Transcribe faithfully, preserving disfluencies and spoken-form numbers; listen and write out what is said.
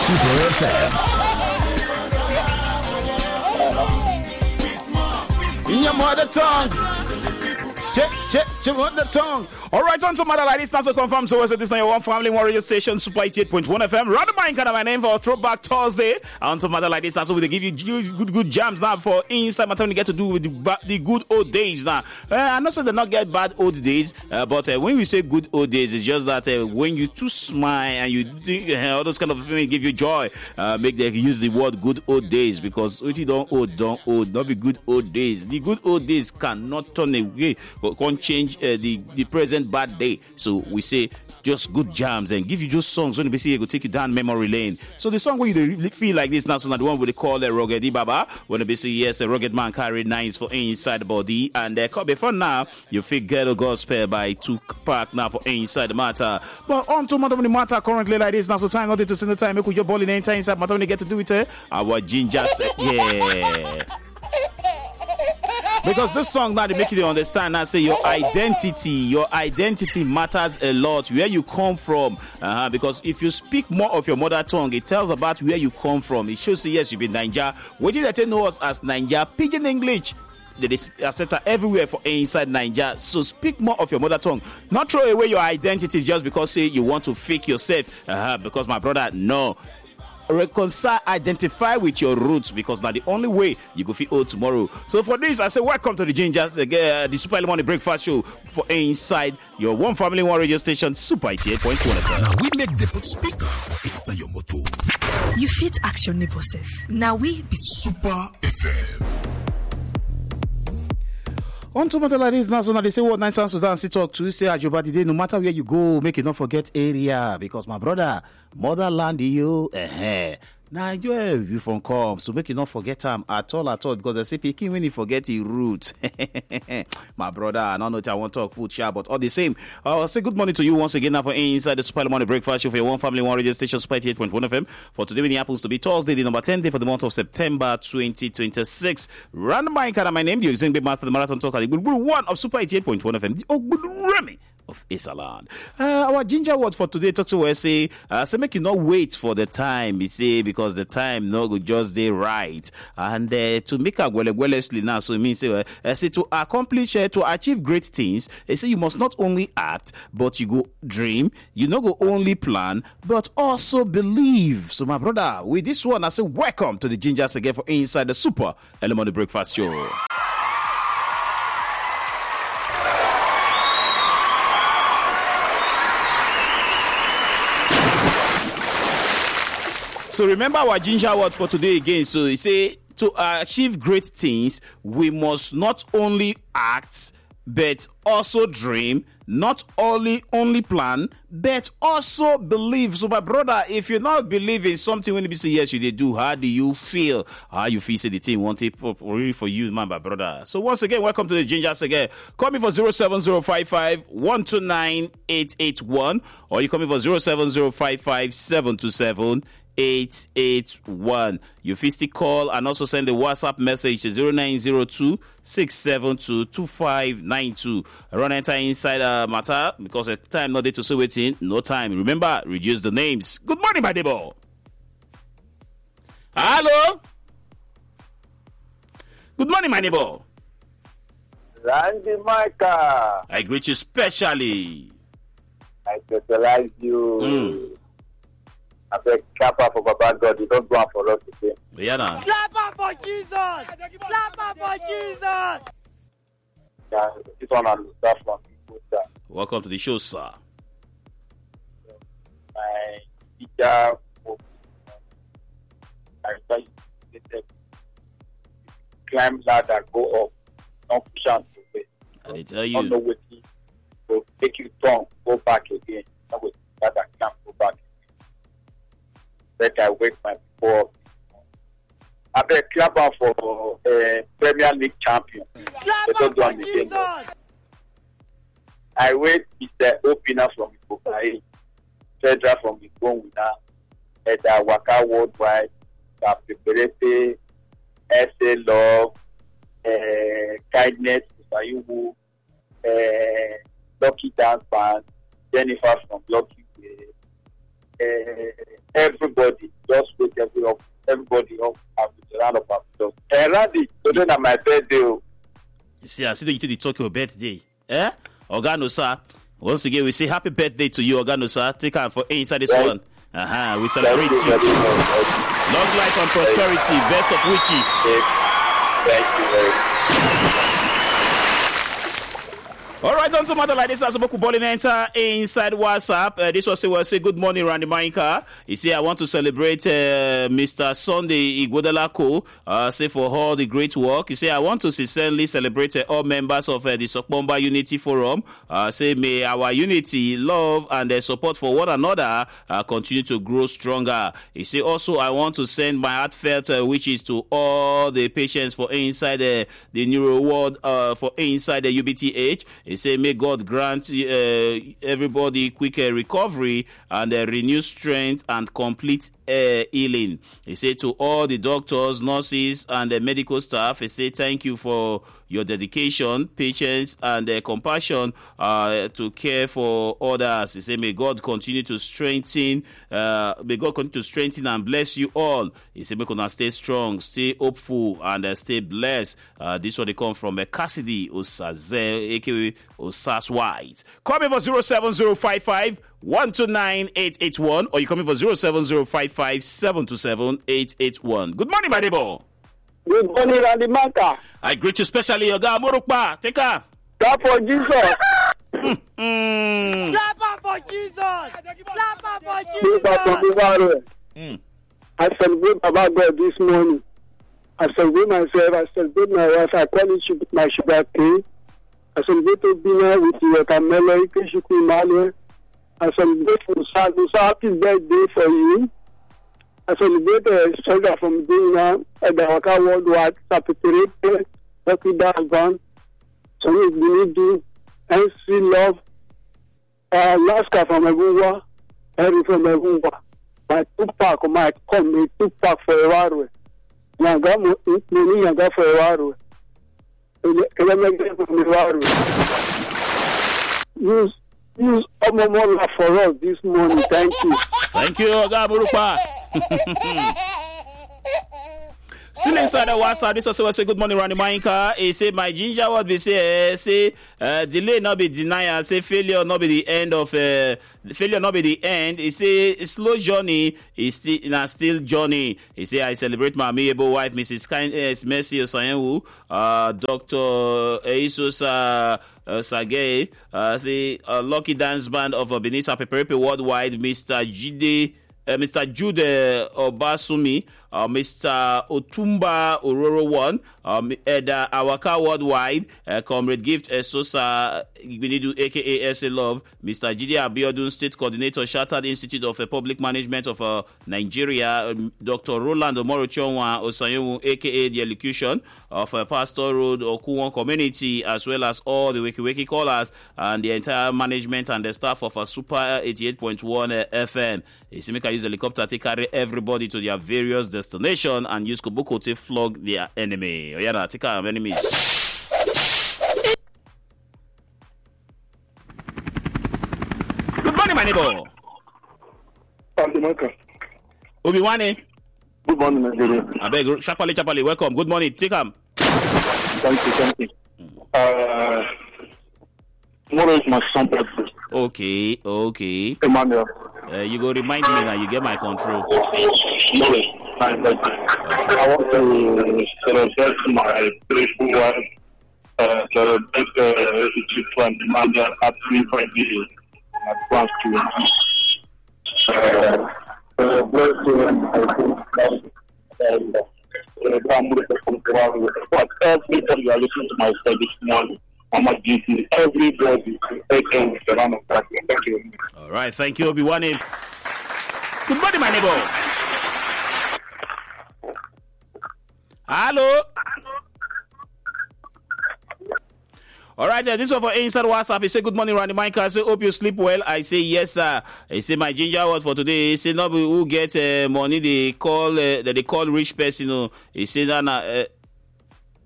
Super F M. In your mother tongue. Check, check, check on the tongue. All right, on to Mother like this, so confirm. So, this is your one family one radio station, Super eighty-eight point one F M. Rather mind kind of my name for Throwback Thursday. On to Mother like this, so we give you good, good jams now for inside my time to get to do with the, the good old days now. Uh, I know so they not get bad old days, uh, but uh, when we say good old days, it's just that uh, when you too smile and you do uh, all those kind of things give you joy, uh, make them use the word good old days because what you don't old, don't old, not be good old days. The good old days cannot turn away, but can't change uh, the, the present bad day. So we say just good jams and give you just songs when you basically go take you down memory lane. So the song where you really feel like this now, so the one where they call the Rugged Baba, when they basically yes, a rugged man carry nines for inside the body, and uh, before now you feel Ghetto Gospel by Tupac now for inside the matter. But on to Matter when the matter currently like this now, so time not to send the time make with your ball in any time inside matter when you get to do it. Eh? Our ginger say, yeah. Because this song now they make you understand now say your identity, your identity matters a lot. Where you come from, uh-huh. Because if you speak more of your mother tongue, it tells about where you come from. It shows you yes you be Naija. What did they know us as Naija? Pidgin English. They accept that everywhere for inside Naija. So speak more of your mother tongue. Not throw away your identity just because say you want to fake yourself. Uh-huh. Because my brother, no. Reconcile, identify with your roots because now the only way you go feel old tomorrow. So for this, I say welcome to the Gingers, uh, the Super Early Morning Breakfast Show for inside your one family one radio station, Super eighty-eight point one F M. Now we make the put speaker for inside your motor. You fit action neighbor self. Now we be Super F M. On to matter like this now, so now they say what nice sounds to dance, talk to say Ajoba today. No matter where you go, make it not forget area because my brother, motherland you, eh. Now you you from come, so make you not forget them at all at all because I say picking when you forget the roots. My brother, I don't know if I want to talk food share, but all the same, I'll say good morning to you once again now for inside the Super Morning Breakfast Show for your one family one radio station, Super eighty-eight point one F M. For today, when it happens to be Thursday, the number ten day for the month of September twenty twenty-six. Random my kind of my name, the executive big master, the marathon talker, the good one of Super eighty-eight point one F M, the good Remy of Isaland. Uh, our ginger word for today talks to us say, uh, say make you not wait for the time, you say, because the time no go just day right. And uh, to make a well wellesly now, so it means uh, uh, say to accomplish, uh, to achieve great things, they say you must not only act, but you go dream, you not go only plan, but also believe. So my brother, with this one, I say welcome to the Gingers again for inside the Super Early Morning Breakfast Show. So remember our ginger word for today again. So you say to achieve great things, we must not only act, but also dream, not only only plan, but also believe. So my brother, if you're not believing something when you say yes, you did do, how do you feel? How you feel say the thing want it really for you, man, my brother. So once again, welcome to the Gingers again. Call me for zero seven zero five five one two nine eight eight one, or you call me for zero seven zero five five seven two seven eight eight one. You fisty call and also send a WhatsApp message to zero nine zero two six seven two two five nine two. Run enter inside uh, matter because the time not there to say waiting. No time. Remember, reduce the names. Good morning, my neighbor. Hello. Good morning, my neighbor. Randy Micah. I greet you specially. I specialize you. Mm. I beg clap for Baba God. You don't go out for us today. Yeah, nah. Clap up for Jesus! Clap up for Jesus! Yeah, this one on the stuff from people, sir. Welcome to the show, sir. My teacher, I tell you, climb ladder, go up, don't push on to it. I did tell Don't know you. what you go take you turn, go back again. Not with ladder, can't go back. That I wake my people up. I beg clap out for uh, Premier League champion. Clap up for Jesus! I wait is the opener from Ipokai, Federal from the winner, at the Waka Worldwide, the S A Love, uh, Kindness, Sayubu, uh, Lucky Dance Band, Jennifer from Lucky Way, uh, everybody, just wake every up, everybody up and with a round of applause. And Randy, today na my birthday. You see, I see that you did talk your birthday. Eh? Ogano, sir. Once again, we say happy birthday to you, Ogano, sir. Take care for inside this right. one. Uh-huh. We celebrate you. you. Long life and prosperity. Best of wishes. Thank you very much. All right, on to matter like this, as a book balling enter inside WhatsApp. Uh, this was say, well, say good morning, Randy Mainka. He say, I want to celebrate uh, Mister Sunday Igbodelako. Uh, say for all the great work. He say, I want to sincerely celebrate uh, all members of uh, the Sokpomba Unity Forum. Uh, say, may our unity, love, and uh, support for one another uh, continue to grow stronger. He say, also, I want to send my heartfelt uh, wishes to all the patients for inside uh, the neuro ward uh, for inside the U B T H. He say, may God grant uh, everybody quick uh, recovery and uh, renewed strength and complete uh, healing. He say to all the doctors, nurses, and the medical staff, he say thank you for your dedication, patience, and uh, compassion uh, to care for others. He say, may God continue to strengthen, uh, may God continue to strengthen and bless you all. He say, make us stay strong, stay hopeful, and uh, stay blessed. Uh, this one they come from uh, Cassidy Osaze, aka Osas White. Call me for zero seven zero five five one two nine eight eight one, or you call me for zero seven zero five five seven two seven eight eight one. Good morning, my neighbor. Good morning, Randy Maka. I greet you specially, Yoga Morukpa. Take care. Clap for Jesus. Mm. Mm. Clap for Jesus. Clap for Jesus. Mm. I celebrate Baba God this morning. I celebrate myself. I celebrate my wife. I call it my sugar cane. I celebrate Obina with the watermelon. Kishuku Emmanuel. I celebrate Musa. Musa, happy birthday for you. I celebrate a soldier from Dina at the Waka Worldwide, Sapitirate, Lucky Dagon, Sonny Binidu, N C Love, uh, Laska from Ebunwa, Harry from Ebunwa, my Tupac, my come, Tupac for Ewarwe, Yanga, Muni Yanga for Ewarwe, Elemegre from Ewarwe. Use, use Omomola for us this morning. Thank you. Thank you, Oga Burupa. Still inside the WhatsApp, this also say good morning, Randy Mainka. He say my ginger what be say uh, say uh, delay not be denial, say failure not be the end of uh, failure not be the end. He say slow journey is still in a still journey. He say I celebrate my amiable wife, Missus Kindness Mercy Osayenwu, uh, Doctor Eisos uh, uh, Sage, uh, say uh, Lucky Dance Band of uh, Benisa Peperepe Worldwide, Mister Jide. Uh, Mister Jude Obasumi, uh, Mister Otumba Ororo One, um, Eda Awaka Worldwide, uh, Comrade Gift uh, Sosa Gbinidu, aka S A Love, Mister Jide Abiodun, State Coordinator, Chartered Institute of uh, Public Management of uh, Nigeria, um, Doctor Roland Omorochonwa Osayewu, aka the Elocution of uh, Pastor Road Okuwon Community, as well as all the Wiki Wiki callers and the entire management and the staff of a uh, Super eighty-eight point one uh, F M. Isimika use helicopter to carry everybody to their various destinations and use Koboko to flog their enemy. Oyana, take care of enemies. Good morning, my neighbor. Obi-Wane. Good morning, Nigeria. I beg, Chapali, Chapali, welcome. Good morning. Take him. Thank you, thank you. Uh, tomorrow is my son's birthday. Okay, okay. Emmanuel. Uh, you go remind me that you get my control. Tomorrow, my birthday. I want to celebrate my beautiful wife, uh, celebrate the uh, and Emmanuel happy birthday. I want to uh, celebrate and but every time you are listening to my study this morning, I'm a duty. Everybody, thank you. Thank you. All right, thank you, Obi-Wan. Good morning, my neighbor. Hello. All right, uh, this is for inside WhatsApp. He say, good morning, Randy Michael. I say, hope you sleep well. I say, yes, sir. He say, my ginger word for today. He say, nobody who get uh, money, they call, uh, that they call rich person. You know. He say, that, uh,